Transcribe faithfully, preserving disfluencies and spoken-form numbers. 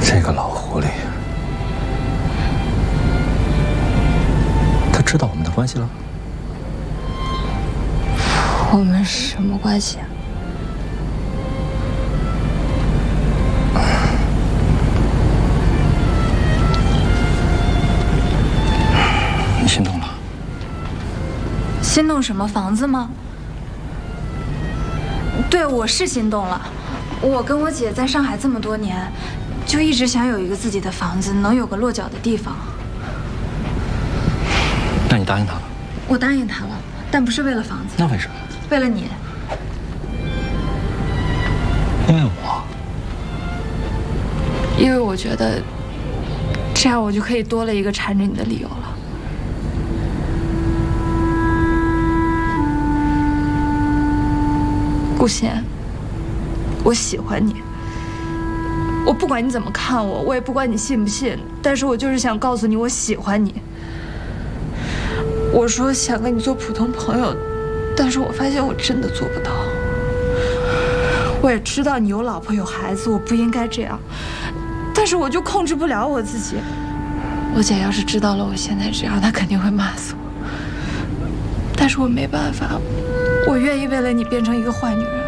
这个老狐狸，他知道我们的关系了？ 我们什么关系啊？ 你心动了？ 心动什么？房子吗？对，我是心动了。我跟我姐在上海这么多年，就一直想有一个自己的房子，能有个落脚的地方。 那你答应他了？ 我答应他了，但不是为了房子。 那为什么？ 为了你。 因为我。 因为我觉得，这样我就可以多了一个缠着你的理由了。顾贤，我喜欢你。我不管你怎么看我，我也不管你信不信，但是我就是想告诉你，我喜欢你。我说想跟你做普通朋友，但是我发现我真的做不到。我也知道你有老婆有孩子，我不应该这样，但是我就控制不了我自己。我姐要是知道了我现在这样，她肯定会骂死我。但是我没办法，我愿意为了你变成一个坏女人。